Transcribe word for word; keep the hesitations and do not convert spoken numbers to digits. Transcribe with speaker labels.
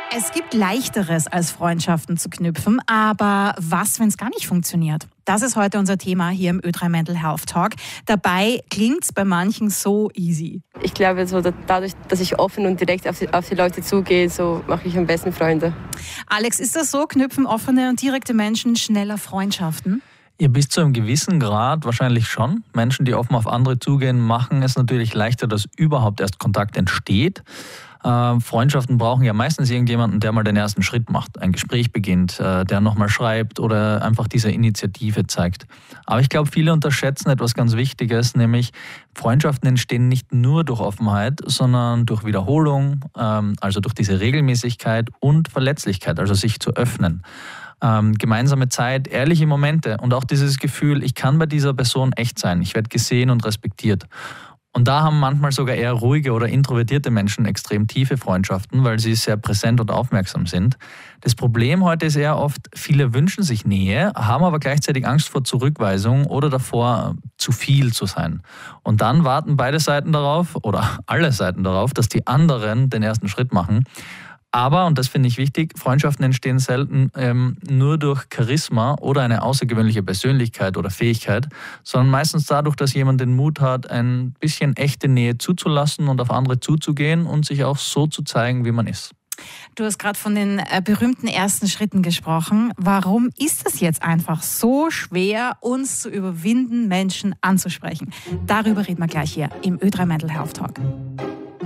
Speaker 1: Es gibt Leichteres als Freundschaften zu knüpfen, aber was, wenn es gar nicht funktioniert? Das ist heute unser Thema hier im Ö drei Mental Health Talk. Dabei klingt es bei manchen so easy.
Speaker 2: Ich glaube, so dadurch, dass ich offen und direkt auf die, auf die Leute zugehe, so mache ich am besten Freunde.
Speaker 1: Alex, ist das so? Knüpfen offene und direkte Menschen schneller Freundschaften?
Speaker 3: Ja, bis zu einem gewissen Grad wahrscheinlich schon. Menschen, die offen auf andere zugehen, machen es natürlich leichter, dass überhaupt erst Kontakt entsteht. Äh, Freundschaften brauchen ja meistens irgendjemanden, der mal den ersten Schritt macht, ein Gespräch beginnt, äh, der nochmal schreibt oder einfach diese Initiative zeigt. Aber ich glaube, viele unterschätzen etwas ganz Wichtiges, nämlich Freundschaften entstehen nicht nur durch Offenheit, sondern durch Wiederholung, ähm, also durch diese Regelmäßigkeit und Verletzlichkeit, also sich zu öffnen. Ähm, gemeinsame Zeit, ehrliche Momente und auch dieses Gefühl, ich kann bei dieser Person echt sein, ich werde gesehen und respektiert. Und da haben manchmal sogar eher ruhige oder introvertierte Menschen extrem tiefe Freundschaften, weil sie sehr präsent und aufmerksam sind. Das Problem heute ist eher oft, viele wünschen sich Nähe, haben aber gleichzeitig Angst vor Zurückweisung oder davor, zu viel zu sein. Und dann warten beide Seiten darauf oder alle Seiten darauf, dass die anderen den ersten Schritt machen. Aber, und das finde ich wichtig, Freundschaften entstehen selten ähm, nur durch Charisma oder eine außergewöhnliche Persönlichkeit oder Fähigkeit, sondern meistens dadurch, dass jemand den Mut hat, ein bisschen echte Nähe zuzulassen und auf andere zuzugehen und sich auch so zu zeigen, wie man ist.
Speaker 1: Du hast gerade von den äh, berühmten ersten Schritten gesprochen. Warum ist es jetzt einfach so schwer, uns zu überwinden, Menschen anzusprechen? Darüber reden wir gleich hier im Ö drei Mental Health Talk.